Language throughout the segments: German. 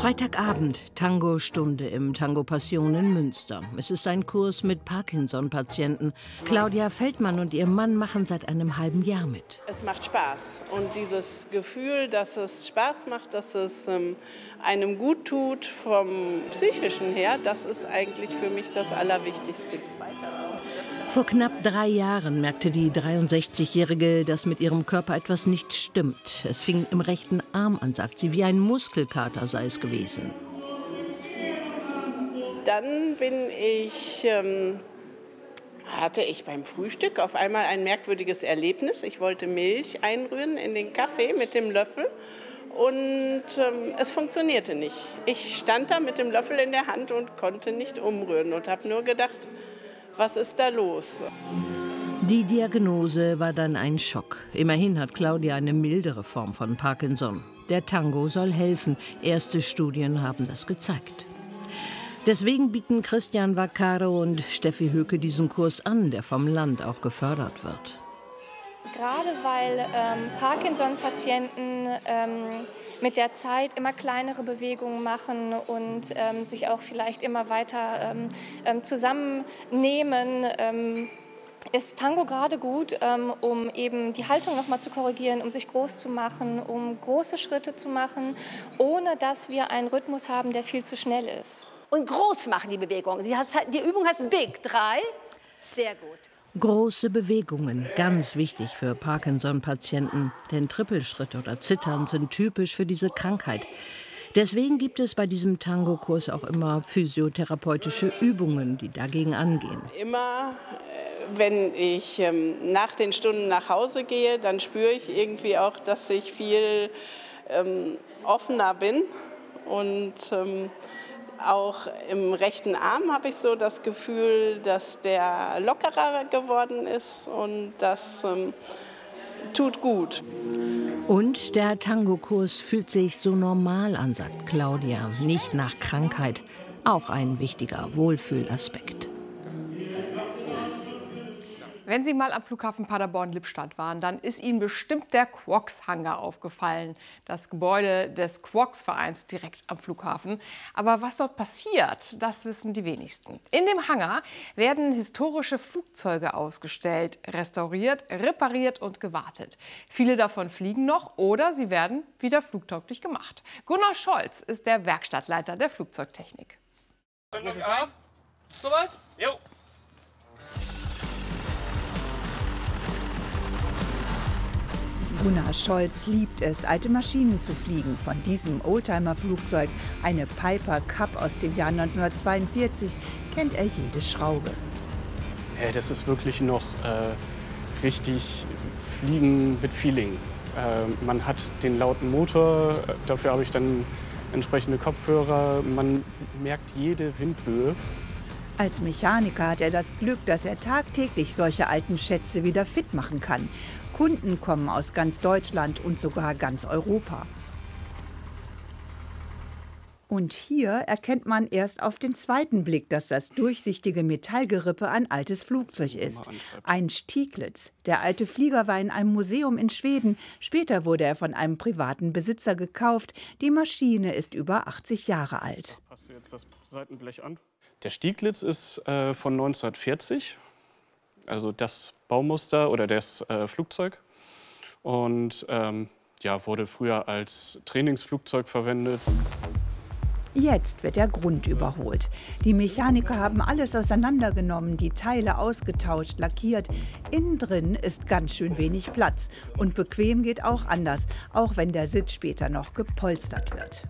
Freitagabend, Tango-Stunde im Tango Passion in Münster. Es ist ein Kurs mit Parkinson-Patienten. Claudia Feldmann und ihr Mann machen seit einem halben Jahr mit. Es macht Spaß. Und dieses Gefühl, dass es Spaß macht, dass es einem gut tut vom Psychischen her, das ist eigentlich für mich das Allerwichtigste. Vor knapp 3 Jahren merkte die 63-Jährige, dass mit ihrem Körper etwas nicht stimmt. Es fing im rechten Arm an, sagt sie, wie ein Muskelkater sei es gewesen. Dann hatte ich beim Frühstück auf einmal ein merkwürdiges Erlebnis. Ich wollte Milch einrühren in den Kaffee mit dem Löffel und es funktionierte nicht. Ich stand da mit dem Löffel in der Hand und konnte nicht umrühren und habe nur gedacht, was ist da los? Die Diagnose war dann ein Schock. Immerhin hat Claudia eine mildere Form von Parkinson. Der Tango soll helfen. Erste Studien haben das gezeigt. Deswegen bieten Christian Vaccaro und Steffi Höke diesen Kurs an, der vom Land auch gefördert wird. Gerade weil Parkinson-Patienten mit der Zeit immer kleinere Bewegungen machen und sich auch vielleicht immer weiter zusammennehmen, ist Tango gerade gut, um eben die Haltung noch mal zu korrigieren, um sich groß zu machen, um große Schritte zu machen, ohne dass wir einen Rhythmus haben, der viel zu schnell ist. Und groß machen die Bewegung. Die Übung heißt Big. 3. Sehr gut. Große Bewegungen, ganz wichtig für Parkinson-Patienten. Denn Trippelschritte oder Zittern sind typisch für diese Krankheit. Deswegen gibt es bei diesem Tango-Kurs auch immer physiotherapeutische Übungen, die dagegen angehen. Immer, wenn ich nach den Stunden nach Hause gehe, dann spüre ich irgendwie auch, dass ich viel offener bin. Und auch im rechten Arm habe ich so das Gefühl, dass der lockerer geworden ist und das tut gut. Und der Tango-Kurs fühlt sich so normal an, sagt Claudia, nicht nach Krankheit. Auch ein wichtiger Wohlfühlaspekt. Wenn Sie mal am Flughafen Paderborn-Lippstadt waren, dann ist Ihnen bestimmt der Quox-Hangar aufgefallen. Das Gebäude des Quox-Vereins direkt am Flughafen. Aber was dort passiert, das wissen die wenigsten. In dem Hangar werden historische Flugzeuge ausgestellt, restauriert, repariert und gewartet. Viele davon fliegen noch oder sie werden wieder flugtauglich gemacht. Gunnar Scholz ist der Werkstattleiter der Flugzeugtechnik. Soweit? Jo. Gunnar Scholz liebt es, alte Maschinen zu fliegen. Von diesem Oldtimer-Flugzeug, eine Piper Cub aus dem Jahr 1942, kennt er jede Schraube. Das ist wirklich noch richtig Fliegen mit Feeling. Man hat den lauten Motor, dafür habe ich dann entsprechende Kopfhörer. Man merkt jede Windböe. Als Mechaniker hat er das Glück, dass er tagtäglich solche alten Schätze wieder fit machen kann. Kunden kommen aus ganz Deutschland und sogar ganz Europa. Und hier erkennt man erst auf den zweiten Blick, dass das durchsichtige Metallgerippe ein altes Flugzeug ist. Ein Stieglitz. Der alte Flieger war in einem Museum in Schweden. Später wurde er von einem privaten Besitzer gekauft. Die Maschine ist über 80 Jahre alt. Passt du jetzt das Seitenblech an? Der Stieglitz ist von 1940. Also das Baumuster oder das Flugzeug. Und wurde früher als Trainingsflugzeug verwendet. Jetzt wird der Grund überholt. Die Mechaniker haben alles auseinandergenommen, die Teile ausgetauscht, lackiert. Innen drin ist ganz schön wenig Platz. Und bequem geht auch anders, auch wenn der Sitz später noch gepolstert wird.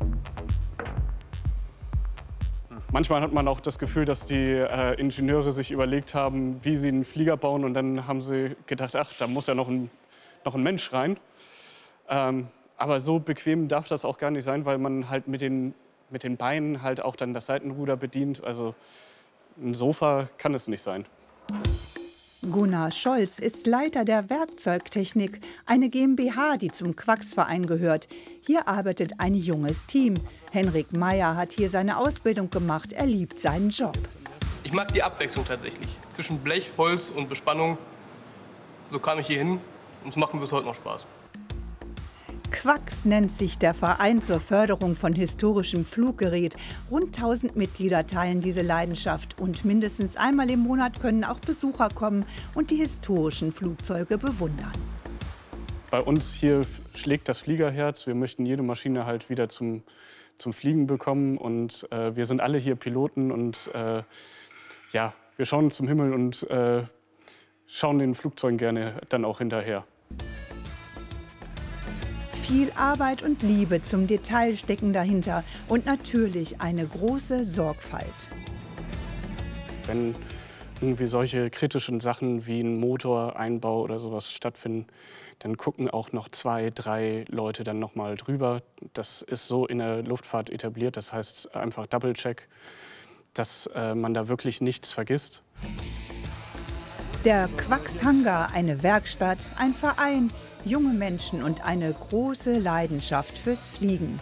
Manchmal hat man auch das Gefühl, dass die Ingenieure sich überlegt haben, wie sie einen Flieger bauen. Und dann haben sie gedacht, ach, da muss ja noch ein Mensch rein. Aber so bequem darf das auch gar nicht sein, weil man halt mit den Beinen halt auch dann das Seitenruder bedient. Also ein Sofa kann es nicht sein. Gunnar Scholz ist Leiter der Werkzeugtechnik, eine GmbH, die zum Quax-Verein gehört. Hier arbeitet ein junges Team. Henrik Meyer hat hier seine Ausbildung gemacht. Er liebt seinen Job. Ich mag die Abwechslung tatsächlich. Zwischen Blech, Holz und Bespannung. So kam ich hier hin und es macht mir bis heute noch Spaß. Quacks nennt sich der Verein zur Förderung von historischem Fluggerät. Rund 1000 Mitglieder teilen diese Leidenschaft und mindestens einmal im Monat können auch Besucher kommen und die historischen Flugzeuge bewundern. Bei uns hier schlägt das Fliegerherz. Wir möchten jede Maschine halt wieder zum Fliegen bekommen. Und wir sind alle hier Piloten und ja, wir schauen zum Himmel und schauen den Flugzeugen gerne dann auch hinterher. Viel Arbeit und Liebe zum Detail stecken dahinter und natürlich eine große Sorgfalt. Wenn irgendwie solche kritischen Sachen wie ein Motoreinbau oder sowas stattfinden, dann gucken auch noch 2, 3 Leute dann noch mal drüber. Das ist so in der Luftfahrt etabliert, das heißt einfach Double-Check, dass man da wirklich nichts vergisst. Der Quacks Hangar, eine Werkstatt, ein Verein, junge Menschen und eine große Leidenschaft fürs Fliegen.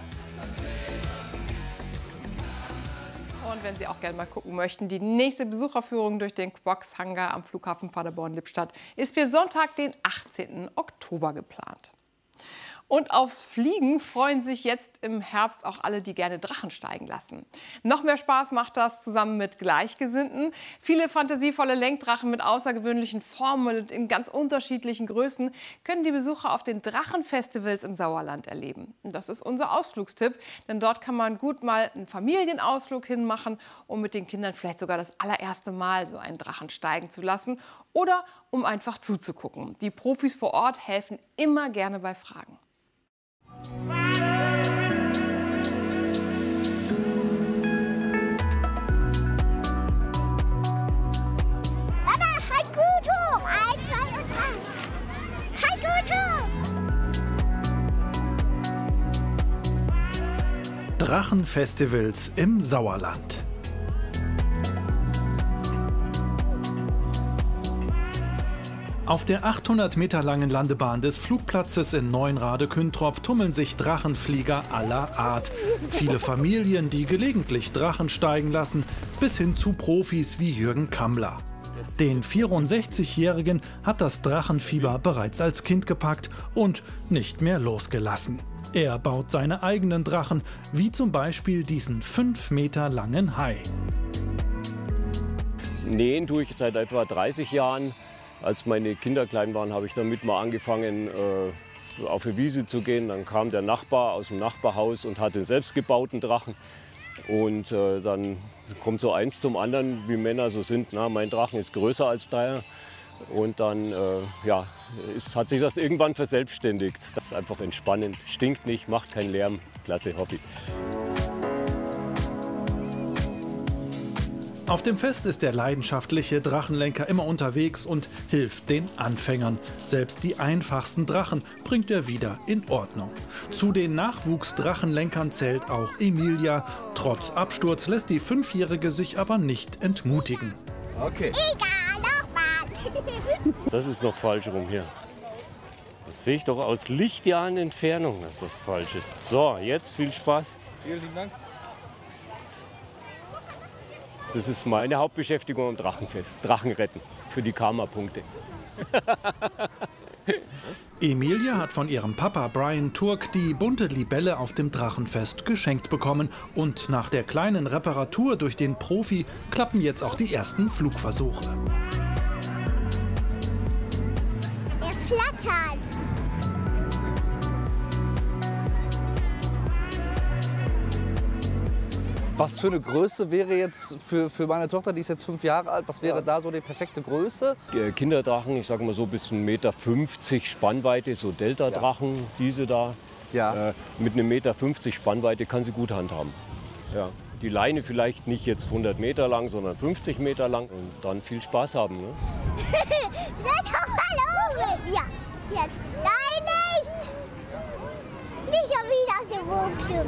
Und wenn Sie auch gerne mal gucken möchten, die nächste Besucherführung durch den Quacks Hangar am Flughafen Paderborn-Lippstadt ist für Sonntag, den 18. Oktober geplant. Und aufs Fliegen freuen sich jetzt im Herbst auch alle, die gerne Drachen steigen lassen. Noch mehr Spaß macht das zusammen mit Gleichgesinnten. Viele fantasievolle Lenkdrachen mit außergewöhnlichen Formen und in ganz unterschiedlichen Größen können die Besucher auf den Drachenfestivals im Sauerland erleben. Und das ist unser Ausflugstipp, denn dort kann man gut mal einen Familienausflug hinmachen, um mit den Kindern vielleicht sogar das allererste Mal so einen Drachen steigen zu lassen oder um einfach zuzugucken. Die Profis vor Ort helfen immer gerne bei Fragen. Mama, halt gut hoch! 1, 2 und 3. Halt gut hoch! Drachenfestivals im Sauerland. Auf der 800 Meter langen Landebahn des Flugplatzes in Neuenrade-Küntrop tummeln sich Drachenflieger aller Art. Viele Familien, die gelegentlich Drachen steigen lassen, bis hin zu Profis wie Jürgen Kammler. Den 64-Jährigen hat das Drachenfieber bereits als Kind gepackt und nicht mehr losgelassen. Er baut seine eigenen Drachen, wie zum Beispiel diesen 5 Meter langen Hai. Nähen tue ich seit etwa 30 Jahren. Als meine Kinder klein waren, habe ich damit mal angefangen, auf die Wiese zu gehen. Dann kam der Nachbar aus dem Nachbarhaus und hatte einen selbstgebauten Drachen. Und dann kommt so eins zum anderen, wie Männer so sind. Na, mein Drachen ist größer als deiner. Und dann ja, hat sich das irgendwann verselbstständigt. Das ist einfach entspannend, stinkt nicht, macht keinen Lärm. Klasse Hobby. Auf dem Fest ist der leidenschaftliche Drachenlenker immer unterwegs und hilft den Anfängern. Selbst die einfachsten Drachen bringt er wieder in Ordnung. Zu den Nachwuchsdrachenlenkern zählt auch Emilia. Trotz Absturz lässt die 5-Jährige sich aber nicht entmutigen. Okay. Egal, nochmal. Das ist noch falsch rum hier. Das sehe ich doch aus Lichtjahren Entfernung, dass das falsch ist. So, jetzt viel Spaß. Vielen Dank. Das ist meine Hauptbeschäftigung am Drachenfest. Drachen retten für die Karma-Punkte. Emilia hat von ihrem Papa Brian Turk die bunte Libelle auf dem Drachenfest geschenkt bekommen. Und nach der kleinen Reparatur durch den Profi klappen jetzt auch die ersten Flugversuche. Er flattert. Was für eine Größe wäre jetzt für meine Tochter, die ist jetzt 5 Jahre alt, was wäre da so die perfekte Größe? Kinderdrachen, ich sage mal so bis 1,50 Meter Spannweite, so Delta-Drachen, diese da. Ja. Mit 1,50 Meter Spannweite kann sie gut handhaben. Ja. Die Leine vielleicht nicht jetzt 100 Meter lang, sondern 50 Meter lang und dann viel Spaß haben. Ne? Jetzt doch mal oben. Ja, jetzt. Nein, nicht. Nicht schon wieder auf dem Wurmschirm.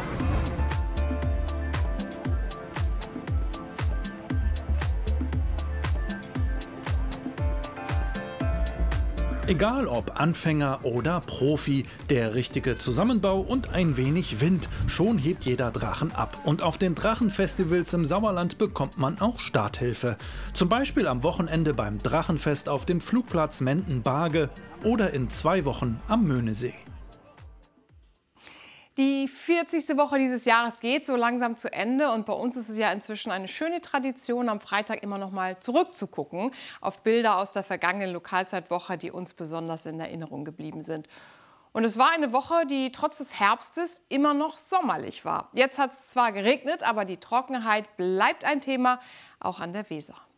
Egal ob Anfänger oder Profi, der richtige Zusammenbau und ein wenig Wind, schon hebt jeder Drachen ab. Und auf den Drachenfestivals im Sauerland bekommt man auch Starthilfe. Zum Beispiel am Wochenende beim Drachenfest auf dem Flugplatz Menden-Barge oder in 2 Wochen am Möhnesee. Die 40. Woche dieses Jahres geht so langsam zu Ende und bei uns ist es ja inzwischen eine schöne Tradition, am Freitag immer noch mal zurückzugucken auf Bilder aus der vergangenen Lokalzeitwoche, die uns besonders in Erinnerung geblieben sind. Und es war eine Woche, die trotz des Herbstes immer noch sommerlich war. Jetzt hat es zwar geregnet, aber die Trockenheit bleibt ein Thema, auch an der Weser.